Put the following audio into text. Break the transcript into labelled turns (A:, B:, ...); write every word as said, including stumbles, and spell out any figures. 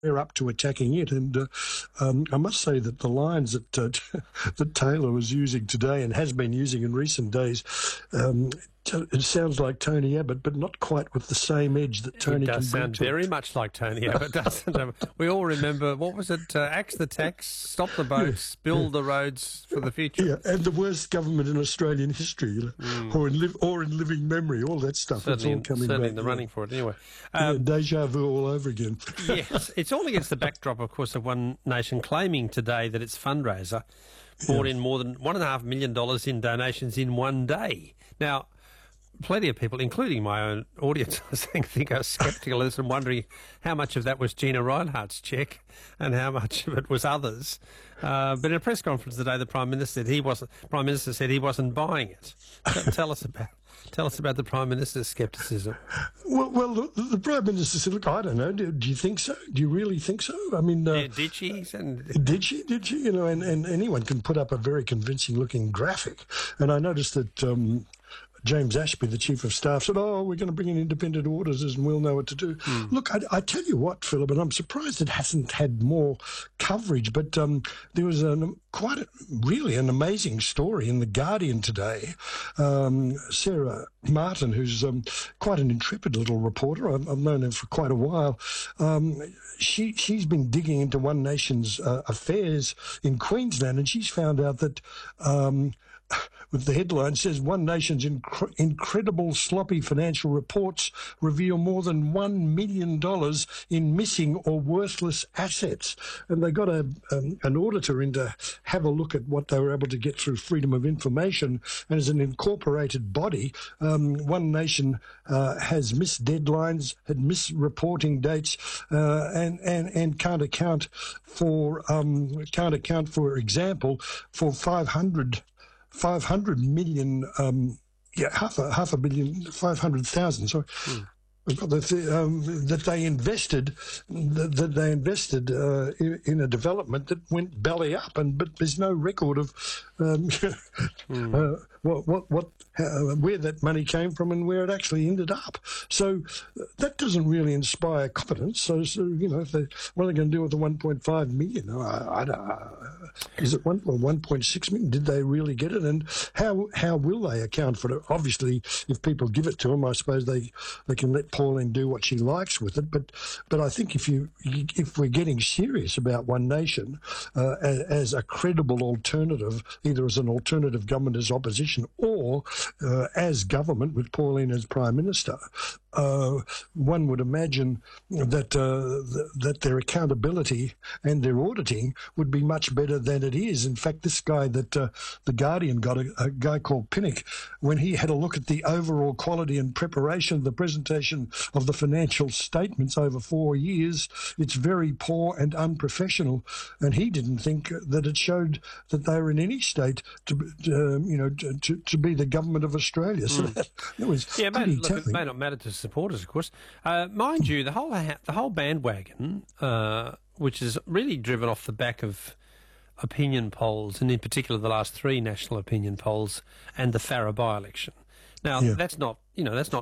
A: they're up to attacking it. And uh, um, I must say that the lines that uh, that Taylor was using today and has been using in recent days, um, it sounds like Tony Abbott, but not quite with the same edge that Tony
B: It does
A: can bring
B: sound
A: to
B: very
A: it.
B: much like Tony Abbott, doesn't it? We all remember, what was it, uh, axe the tax, stop the boats,
A: Yeah.
B: build the roads for the future.
A: Yeah, and the worst government in Australian history, you know,
B: Mm.
A: or in live, or in living memory, all that stuff.
B: Certainly,
A: it's all coming
B: certainly
A: back.
B: in the
A: yeah.
B: running for it anyway.
A: Yeah,
B: Um,
A: deja vu all over again.
B: yes, it's all against the backdrop, of course, of One Nation claiming today that its fundraiser brought
A: Yeah.
B: in more than one and a half million dollars in donations in one day. Now, plenty of people, including my own audience, I think, think are sceptical of this and wondering how much of that was Gina Rinehart's cheque and how much of it was others. Uh, but in a press conference today, the Prime Minister said he wasn't. Prime Minister said he wasn't buying it. So tell us about. Tell us about the Prime Minister's scepticism.
A: Well, well, the, the Prime Minister said, "Look, I don't know. Do, do you think so? Do you really think so? I mean, uh,
B: Yeah, did she? And
A: did she? Did she? You know, and, and anyone can put up a very convincing-looking graphic. And I noticed that." Um, James Ashby, the Chief of Staff, said, oh, we're going to bring in independent auditors and we'll know what to do. Mm. Look, I, I tell you what, Philip, and I'm surprised it hasn't had more coverage, but um, there was an, quite a, really an amazing story in The Guardian today. Um, Sarah Martin, who's um, quite an intrepid little reporter, I've, I've known her for quite a while, um, she, she's been digging into One Nation's uh, affairs in Queensland, and she's found out that... Um, with the headline says One Nation's inc- incredible sloppy financial reports reveal more than one million dollars in missing or worthless assets. And they got a, um, an auditor in to have a look at what they were able to get through Freedom of Information. And as an incorporated body, um, One Nation uh, has missed deadlines, had missed reporting dates, uh, and, and, and can't account for, um, can't account, for example, for five hundred five hundred million, um, yeah, half a half a billion, five hundred thousand. Sorry, mm. that, um, that they invested, that, that they invested uh, in, in a development that went belly up, and but there's no record of um, mm. uh, what what what uh, where that money came from and where it actually ended up. So uh, that doesn't really inspire confidence. So, so you know, if they, what are they going to do with the one point five million? I, I don't. Uh, is it one or one point six million? Did they really get it? And how how will they account for it? Obviously, if people give it to them, I suppose they they can let Pauline do what she likes with it. But but I think if you if we're getting serious about One Nation uh, as, as a credible alternative, either as an alternative government as opposition or uh, as government with Pauline as Prime Minister, uh, one would imagine that uh, th- that their accountability and their auditing would be much better than it is. In fact, this guy that uh, The Guardian got, a, a guy called Pinnock, when he had a look at the overall quality and preparation of the presentation of the financial statements over four years, it's very poor and unprofessional. And he didn't think that it showed that they were in any state to, to um, you know, to, to, to be the government of Australia. So mm. that, that was
B: yeah, it may,
A: pretty
B: look,
A: telling.
B: It may not matter to supporters, of course. Uh, mind you, the whole ha- the whole bandwagon, uh, which is really driven off the back of opinion polls, and in particular the last three national opinion polls and the Farrer by-election. Now, yeah. that's not, you know, that's not